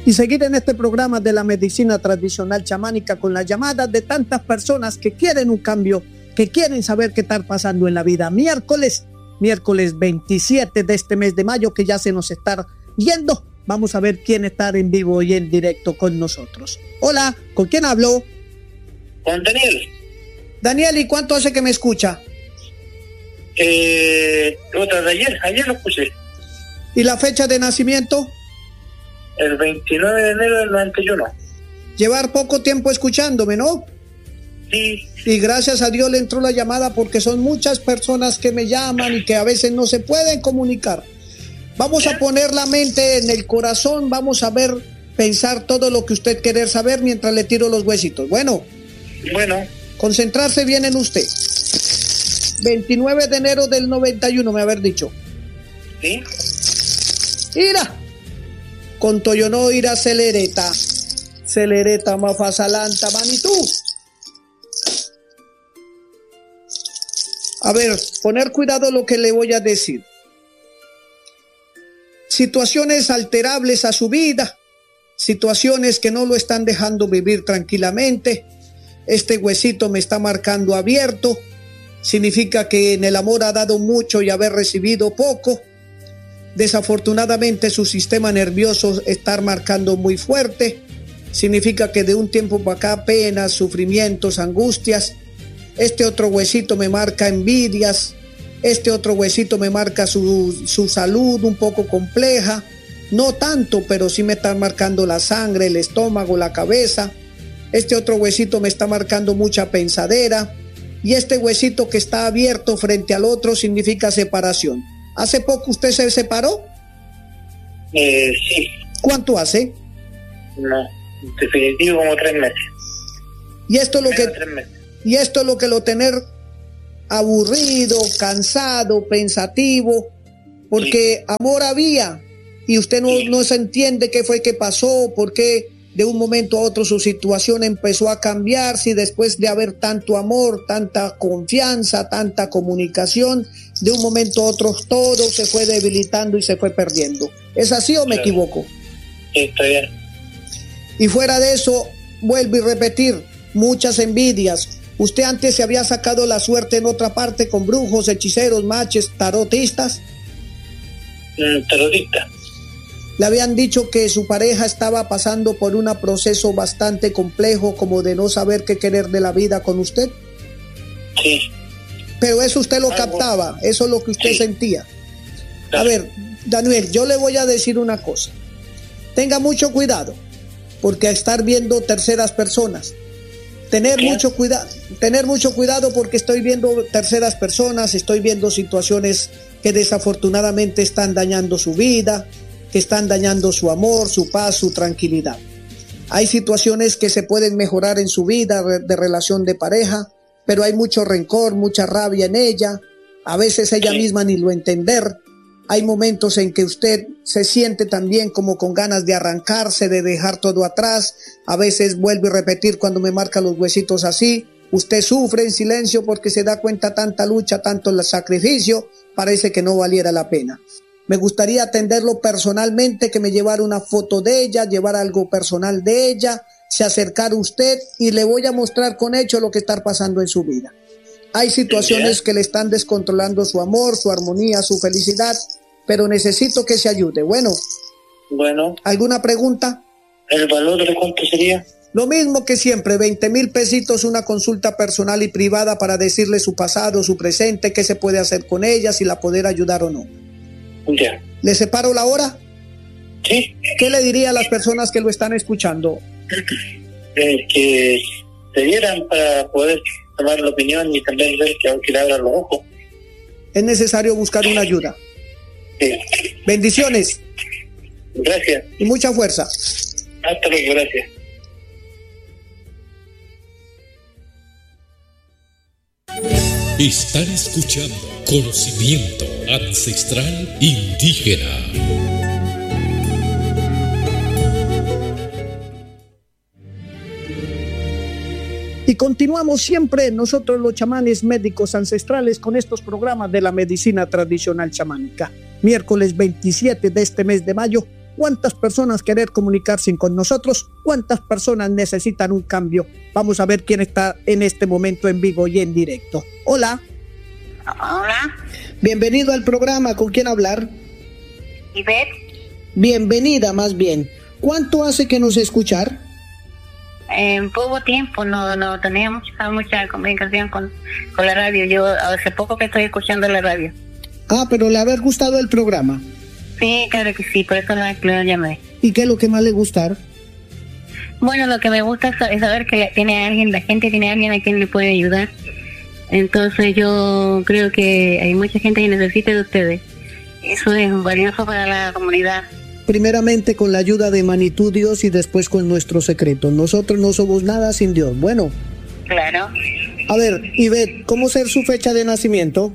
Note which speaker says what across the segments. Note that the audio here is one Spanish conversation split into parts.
Speaker 1: y seguir en este programa de la medicina tradicional chamánica con las llamadas de tantas personas que quieren un cambio, que quieren saber qué está pasando en la vida. Miércoles 27 de este mes de mayo, que ya se nos está yendo. Vamos a ver quién está en vivo y en directo con nosotros. Hola, ¿con quién hablo?
Speaker 2: Con Daniel.
Speaker 1: Daniel, ¿y cuánto hace que me escucha?
Speaker 2: Otra de ayer lo escuché.
Speaker 1: ¿Y la fecha de nacimiento?
Speaker 2: El 29 de enero del 91.
Speaker 1: Llevar poco tiempo escuchándome, ¿no?
Speaker 2: Sí.
Speaker 1: Y gracias a Dios le entró la llamada, porque son muchas personas que me llaman y que a veces no se pueden comunicar. Vamos a poner la mente en el corazón, vamos a ver, pensar todo lo que usted quiere saber mientras le tiro los huesitos. Bueno. Concentrarse bien en usted. 29 de enero del 91, me haber dicho.
Speaker 2: Sí.
Speaker 1: Ira. Con Toyonó ira celereta mafasalanta manitú. A ver, poner cuidado lo que le voy a decir. Situaciones alterables a su vida, situaciones que no lo están dejando vivir tranquilamente. Este huesito me está marcando abierto, significa que en el amor ha dado mucho y haber recibido poco. Desafortunadamente su sistema nervioso está marcando muy fuerte, significa que de un tiempo para acá penas, sufrimientos, angustias. Este otro huesito me marca envidias, este otro huesito me marca su salud un poco compleja, no tanto, pero sí me están marcando la sangre, el estómago, la cabeza. Este otro huesito me está marcando mucha pensadera, y este huesito que está abierto frente al otro significa separación. ¿Hace poco usted se separó?
Speaker 2: Sí.
Speaker 1: ¿Cuánto hace?
Speaker 2: No, definitivo como 3 meses.
Speaker 1: Y esto es lo
Speaker 2: que 3 meses.
Speaker 1: Y esto es lo que lo tener aburrido, cansado, pensativo, porque sí, amor había, y usted no se entiende qué fue que pasó, por qué de un momento a otro su situación empezó a cambiar, si después de haber tanto amor, tanta confianza, tanta comunicación, de un momento a otro todo se fue debilitando y se fue perdiendo. ¿Es así o me equivoco?
Speaker 2: Sí, está bien.
Speaker 1: Y fuera de eso, vuelvo y repetir, muchas envidias. ¿Usted antes se había sacado la suerte en otra parte con brujos, hechiceros, maches, tarotistas?
Speaker 2: Tarotista.
Speaker 1: Le habían dicho que su pareja estaba pasando por un proceso bastante complejo, como de no saber qué querer de la vida con usted.
Speaker 2: Sí.
Speaker 1: Pero eso usted lo captaba, eso es lo que usted sentía. A ver, Daniel, yo le voy a decir una cosa. Tenga mucho cuidado, porque a estar viendo terceras personas. Tener mucho cuidado porque estoy viendo terceras personas, estoy viendo situaciones que desafortunadamente están dañando su vida, que están dañando su amor, su paz, su tranquilidad. Hay situaciones que se pueden mejorar en su vida de relación de pareja, pero hay mucho rencor, mucha rabia en ella, a veces ella misma ni lo entender. Hay momentos en que usted se siente también como con ganas de arrancarse, de dejar todo atrás. A veces vuelvo a repetir cuando me marcan los huesitos así. Usted sufre en silencio porque se da cuenta tanta lucha, tanto el sacrificio, parece que no valiera la pena. Me gustaría atenderlo personalmente, que me llevara una foto de ella, llevar algo personal de ella, se acercara a usted y le voy a mostrar con hechos lo que está pasando en su vida. Hay situaciones que le están descontrolando su amor, su armonía, su felicidad, pero necesito que se ayude. Bueno. ¿Alguna pregunta?
Speaker 2: ¿El valor de cuánto sería?
Speaker 1: Lo mismo que siempre, 20,000 pesitos, una consulta personal y privada para decirle su pasado, su presente, qué se puede hacer con ella, si la poder ayudar o no.
Speaker 2: Ya.
Speaker 1: ¿Le separo la hora?
Speaker 2: Sí.
Speaker 1: ¿Qué le diría a las personas que lo están escuchando?
Speaker 2: Que se dieran para poder tomar la opinión y también ver que le abran los ojos.
Speaker 1: Es necesario buscar una ayuda.
Speaker 2: Sí.
Speaker 1: Bendiciones.
Speaker 2: Gracias.
Speaker 1: Y mucha fuerza.
Speaker 2: Hasta luego, gracias.
Speaker 3: Están escuchando Conocimiento Ancestral Indígena.
Speaker 1: Y continuamos siempre nosotros los chamanes médicos ancestrales con estos programas de la medicina tradicional chamánica. Miércoles 27 de este mes de mayo, ¿Cuántas personas quieren comunicarse con nosotros? ¿Cuántas personas necesitan un cambio? Vamos a ver quién está en este momento en vivo y en directo. Hola.
Speaker 4: Hola.
Speaker 1: Bienvenido al programa. ¿Con quién hablar?
Speaker 4: Ivette.
Speaker 1: Bienvenida, más bien. ¿Cuánto hace que nos escuchar?
Speaker 4: En poco tiempo, no tenía mucha comunicación con la radio. Yo hace poco que estoy escuchando la radio.
Speaker 1: Ah, pero le haber gustado el programa.
Speaker 4: Sí, claro que sí, por eso lo llamé.
Speaker 1: ¿Y qué es lo que más le gusta?
Speaker 4: Bueno, lo que me gusta es saber que la gente tiene a alguien a quien le puede ayudar. Entonces yo creo que hay mucha gente que necesita de ustedes. Eso es valioso para la comunidad.
Speaker 1: Primeramente con la ayuda de Manitou Dios y después con nuestro secreto. Nosotros no somos nada sin Dios. Bueno.
Speaker 4: Claro.
Speaker 1: A ver, Ivette, ¿cómo es su fecha de nacimiento?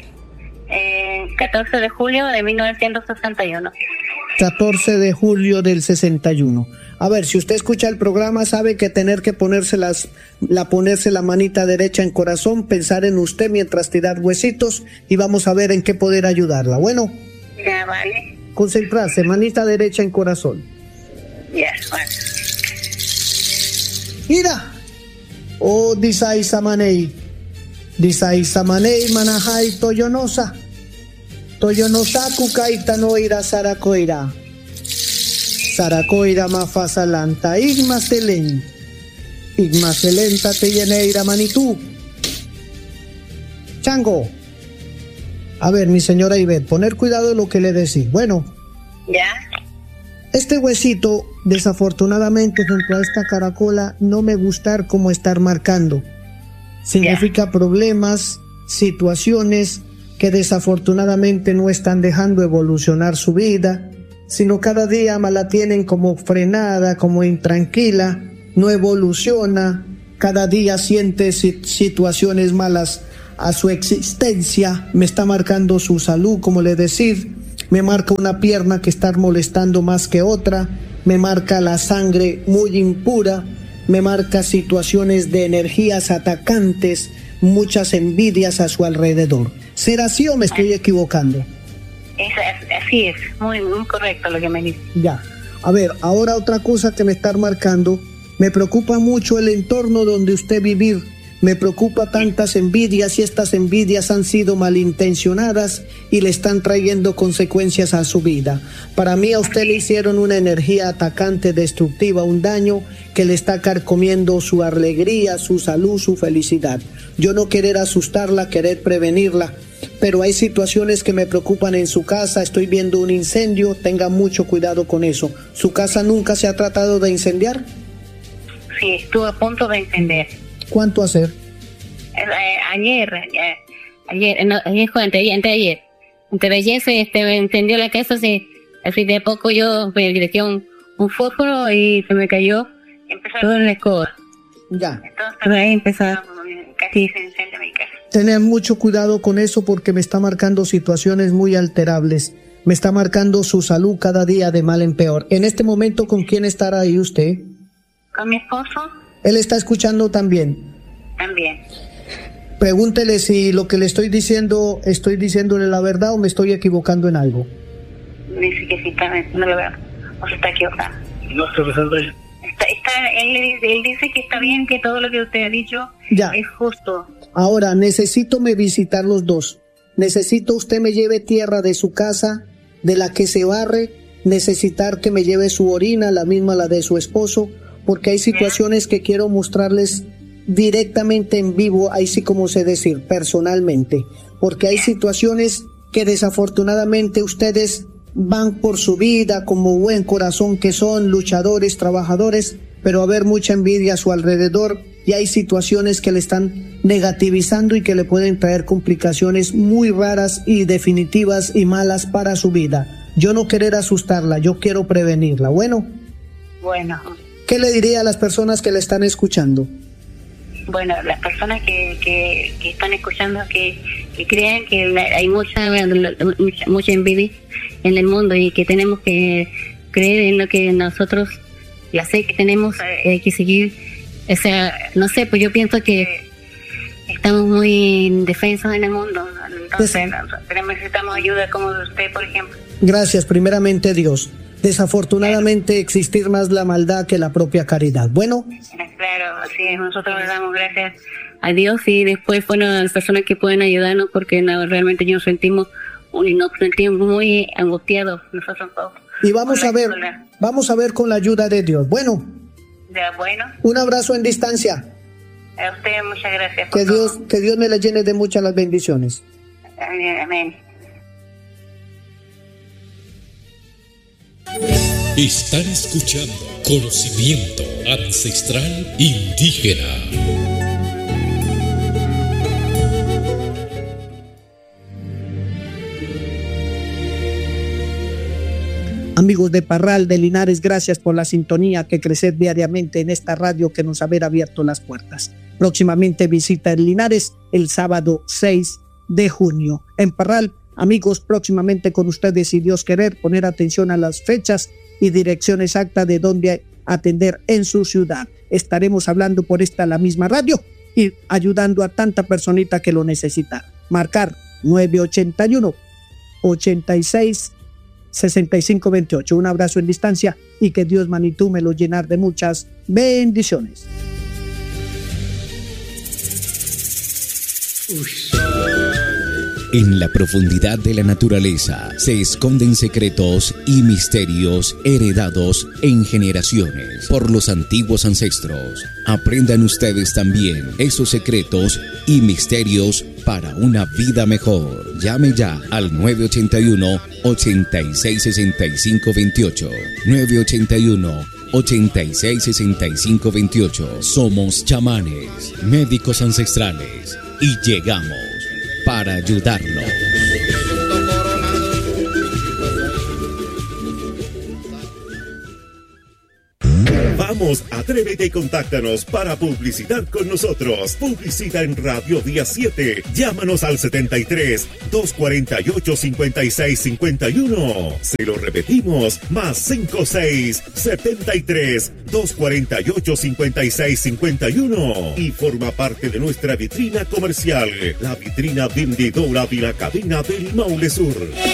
Speaker 4: 14 de julio de 1961.
Speaker 1: 14 de julio del 61. A ver, si usted escucha el programa, sabe que tener que ponerse la manita derecha en corazón, pensar en usted mientras tirar huesitos y vamos a ver en qué poder ayudarla. Bueno.
Speaker 4: Ya, vale.
Speaker 1: Concentrarse, manita derecha en corazón.
Speaker 4: Ya, vale.
Speaker 1: Mira. Oh, disai samanei manahai toyonosa. Toyonosa kukaita no ira sarakoira. Sarakoira mafasalanta igmaselen. Igmaselenta te lleneira Manitou. Chango. A ver, mi señora Ivette, poner cuidado en lo que le decís. Bueno.
Speaker 4: Ya.
Speaker 1: Este huesito, desafortunadamente, junto a esta caracola, no me gustar como estar marcando. Significa problemas, situaciones que desafortunadamente no están dejando evolucionar su vida, sino cada día más la tienen como frenada, como intranquila, no evoluciona, cada día siente situaciones malas a su existencia, me está marcando su salud, como le decir, me marca una pierna que está molestando más que otra, me marca la sangre muy impura, me marca situaciones de energías atacantes, muchas envidias a su alrededor. ¿Será así o me estoy equivocando?
Speaker 4: Así es, muy correcto lo que me dice.
Speaker 1: Ya, a ver, ahora otra cosa que me está marcando, me preocupa mucho el entorno donde usted vivir. Me preocupa tantas envidias y estas envidias han sido malintencionadas y le están trayendo consecuencias a su vida. Para mí a usted le hicieron una energía atacante, destructiva, un daño que le está carcomiendo su alegría, su salud, su felicidad. Yo no querer asustarla, querer prevenirla, pero hay situaciones que me preocupan en su casa. Estoy viendo un incendio, tenga mucho cuidado con eso. ¿Su casa nunca se ha tratado de incendiar?
Speaker 4: Sí, estuvo a punto de encender.
Speaker 1: ¿Cuánto hacer?
Speaker 4: Ayer se encendió la casa, así de poco yo me dejé un fósforo y se me cayó, empezó todo en la escoba.
Speaker 1: Ya.
Speaker 4: Entonces ahí empezó, casi se incendia mi casa.
Speaker 1: Tener mucho cuidado con eso porque me está marcando situaciones muy alterables. Me está marcando su salud cada día de mal en peor. En este momento, ¿con quién estará ahí usted?
Speaker 4: Con mi esposo.
Speaker 1: Él está escuchando también.
Speaker 4: También.
Speaker 1: Pregúntele si lo que le estoy diciendo, estoy diciéndole la verdad o me estoy equivocando en algo.
Speaker 4: Dice que sí, no lo veo. O se está equivocando.
Speaker 2: No, profesor.
Speaker 4: Él dice que está bien, que todo lo que usted ha dicho
Speaker 1: ya
Speaker 4: es justo.
Speaker 1: Ahora, necesito me visitar los dos. Necesito usted me lleve tierra de su casa, de la que se barre. Necesitar que me lleve su orina, la misma la de su esposo. Porque hay situaciones que quiero mostrarles directamente en vivo, ahí sí como sé decir, personalmente. Porque hay situaciones que desafortunadamente ustedes van por su vida como buen corazón que son, luchadores, trabajadores, pero haber mucha envidia a su alrededor y hay situaciones que le están negativizando y que le pueden traer complicaciones muy raras y definitivas y malas para su vida. Yo no querer asustarla, yo quiero prevenirla. Bueno. ¿Qué le diría a las personas que le están escuchando?
Speaker 4: Bueno, las personas que están escuchando, que crean que hay mucha envidia en el mundo y que tenemos que creer en lo que nosotros ya sé que tenemos que seguir. O sea, no sé, pues yo pienso que estamos muy indefensos en el mundo. Entonces necesitamos ayuda como de usted, por ejemplo.
Speaker 1: Gracias, primeramente Dios. desafortunadamente existir más la maldad que la propia caridad. Bueno.
Speaker 4: Claro, así es. Nosotros le damos gracias a Dios y después, bueno, a las personas que pueden ayudarnos, porque realmente nos sentimos muy angustiados nosotros todos.
Speaker 1: Y vamos a ver con la ayuda de Dios. Bueno.
Speaker 4: Ya, bueno.
Speaker 1: Un abrazo en distancia.
Speaker 4: A usted muchas gracias.
Speaker 1: Que Dios me la llene de muchas las bendiciones.
Speaker 4: Amén.
Speaker 3: Están escuchando Conocimiento Ancestral Indígena.
Speaker 1: Amigos de Parral, de Linares, gracias por la sintonía que crecer diariamente en esta radio que nos haber abierto las puertas. Próximamente visita en Linares el sábado 6 de junio. En Parral, amigos, próximamente con ustedes, si Dios querer, poner atención a las fechas y dirección exacta de dónde atender en su ciudad. Estaremos hablando por la misma radio y ayudando a tanta personita que lo necesita. Marcar 981 86 6528. Un abrazo en distancia y que Dios, Manitú, me lo llenar de muchas bendiciones.
Speaker 5: En la profundidad de la naturaleza se esconden secretos y misterios heredados en generaciones por los antiguos ancestros. Aprendan ustedes también esos secretos y misterios para una vida mejor. Llame ya al 981-866528. 981-866528. Somos chamanes, médicos ancestrales y llegamos para ayudarlos.
Speaker 6: Vamos, atrévete y contáctanos para publicidad con nosotros. Publicita en Radio Día 7. Llámanos al 73-248-5651. Se lo repetimos, +56 73 248-5651. Y forma parte de nuestra vitrina comercial, la vitrina vendedora de la cadena del Maule Sur.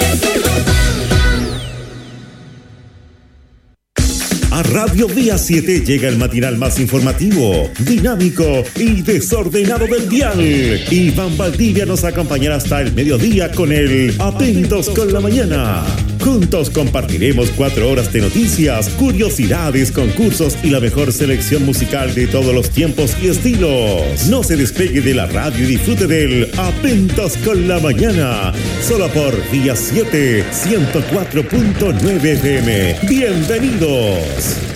Speaker 6: A Radio Día 7 llega el matinal más informativo, dinámico y desordenado del dial. Iván Valdivia nos acompañará hasta el mediodía con el Atentos con la Mañana. Juntos compartiremos 4 horas de noticias, curiosidades, concursos y la mejor selección musical de todos los tiempos y estilos. No se despegue de la radio y disfrute del Atentos con la Mañana, solo por Día 7, 104.9 FM. ¡Bienvenidos!